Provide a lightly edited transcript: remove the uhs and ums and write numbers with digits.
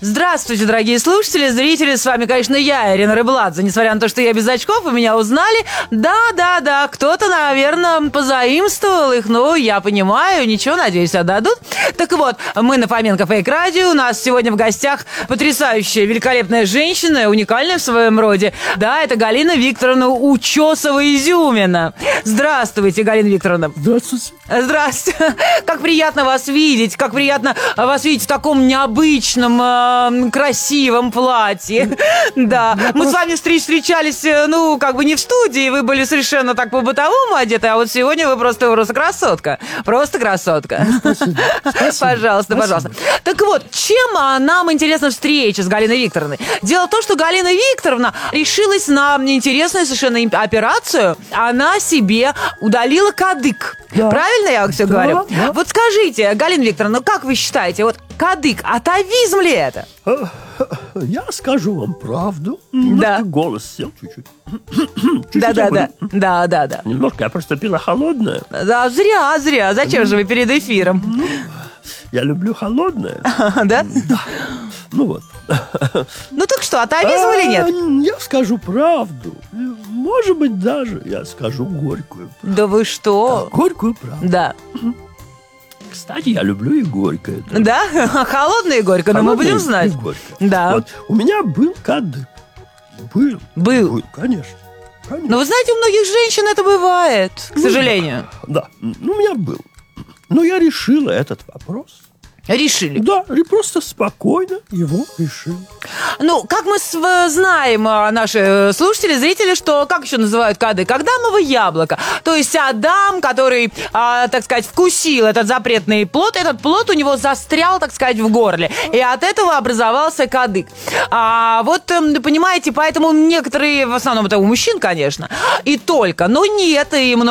Здравствуйте, дорогие слушатели, зрители. С вами, конечно, я, Ирина Рыбладзе. Несмотря на то, что я без очков, вы меня узнали. Да, кто-то, наверное, позаимствовал их. Ну, я понимаю, ничего, надеюсь, отдадут. Так вот, мы на Фоменко Фейк Радио. У нас сегодня в гостях потрясающая, великолепная женщина, уникальная в своем роде. Да, это Галина Викторовна Учесова-Изюмина. Здравствуйте, Галина Викторовна. Здравствуйте. Здравствуйте. Как приятно вас видеть. Как приятно вас видеть в таком необычном, красивом платье. Да. Мы с вами встречались, ну, как бы не в студии. Вы были совершенно так по-бытовому одеты, а вот сегодня вы просто красотка. Просто красотка. Спасибо. Пожалуйста. Так вот, чем нам интересна встреча с Галиной Викторовной? Дело в том, что Галина Викторовна решилась на интересную совершенно операцию. Она себе удалила кадык. Да. Правильно я все говорю? Да. Вот скажите, Галина Викторовна, как вы считаете, вот кадык, атовизм ли это? Я скажу вам правду. Да. Голос сел чуть-чуть. Да. Немножко, я просто пила холодное. Да, зря. Зачем же вы перед эфиром? Я люблю холодное. Да? Да. Ну вот. Ну так что, атовизм или нет? Я скажу правду. Может быть, даже я скажу горькую. Да вы что? Горькую правду. Да. Кстати, я люблю и горькое. Да? Холодное и горько, но мы будем знать. И горькое. Да. Вот. У меня был кадык. Был, конечно. Но вы знаете, у многих женщин это бывает, к сожалению. Да, у меня был. Но я решила этот вопрос. Решили. Да, и просто спокойно его решили. Ну, как мы знаем, наши слушатели, зрители, что, как еще называют кадык? Адамово яблоко. То есть Адам, который, так сказать, вкусил этот запретный плод, этот плод у него застрял, так сказать, в горле. И от этого образовался кадык. Вот, понимаете, поэтому некоторые, в основном это у мужчин, конечно, и только, но нет, и